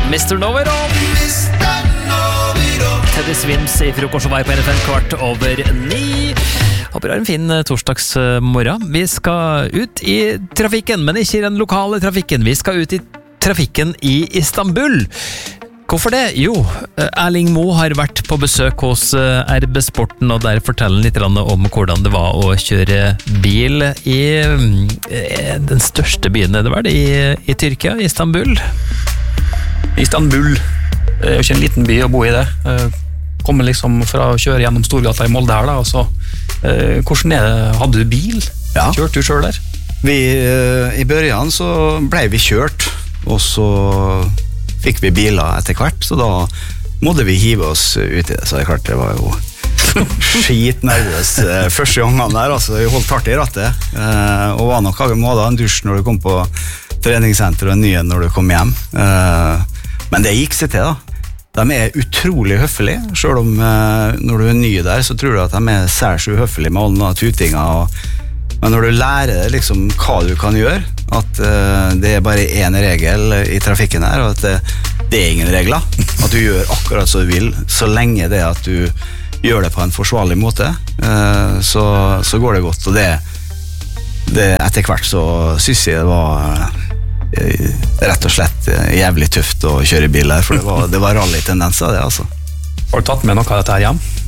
Mr. Noveron Teddy Swims I frokostvei på NFM 8:15. Håper du har en fin torsdagsmorgen. Vi skal ut I trafikken, men ikke I den lokale trafikken. Vi skal ut I trafikken I Istanbul. Hvorfor det? Jo, Erling Moe har vært på besøk hos RB Sporten, og der forteller han litt om hvordan det var å kjøre bil I den største byen, det var det I Tyrkia, Istanbul. Istanbul jo ikke en liten by å bo I det. Kommer liksom fra å kjøre gjennom Storgata I Molde her da, og så hvordan det? Hadde du bil? Ja. Kjørte du selv der? I børjan så ble vi kjørt, og så fikk vi biler etter hvert, så da måtte vi hive oss ut I det, så det klart det var jo skitnervøs første gangen der, altså vi holdt hardt I rattet, og var nok må da en dusj når du kom på treningssenter og en ny når du kom hjem, men det gikk seg til da. De utrolig høflige, selv om når du ny der, så tror du at de særs uhøflige med alle tutinga, men når du lærer liksom hva du kan gjøre, at det bare en regel I trafikken her, og at det ingen regler, at du gjør akkurat så du vil, så lenge det at du gjør det på en forsvarlig måte, så går det godt, og det etter hvert så synes jeg det var rett og slett jævlig tøft å kjøre bil her, for det var rally-tendenser det altså. Har du tatt med noe av dette her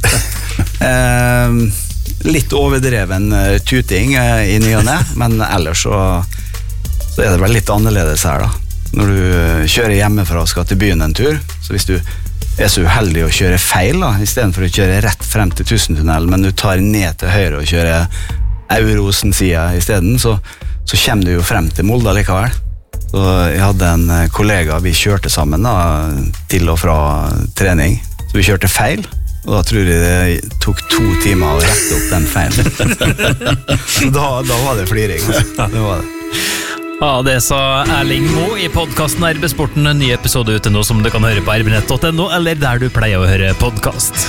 hjem? Litt overdreven tuting I ny og ne, men ellers så det vel litt annerledes her da. Når du kjører hjemmefra og skal til byen en tur, så hvis du så uheldig å kjøre feil da, I stedet for å kjøre rett frem til Tusentunnelen, men du tar ned til høyre og kjører Eurosen-siden I stedet, så kommer du jo frem til Molde likevel. Så jeg hadde en kollega, vi kjørte sammen da, til og fra trening, så vi kjørte feil, og da tror jeg det tok 2 timer å rette opp den feilen. da var det fliring, altså. Det var det. Ja, det sa Erling Moe I podcasten RB Sporten, en ny episode ute nå som du kan høre på rbnett.no, eller der du pleier å høre podcast.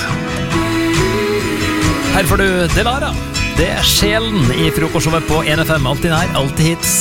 Her får du Delara. Det sjelen I frokostshowet på NFM, alltid nær, alltid hits.